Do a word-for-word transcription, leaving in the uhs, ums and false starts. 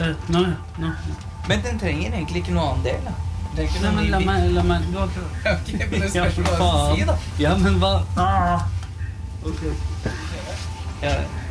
Nå, nå. Men den trenger egentlig ikke noe annen del, da. Nei, men la meg, la meg, du har ikke... Ok, men det spørs hva du si, da. Ja, men hva? Ah. Ok. Ja,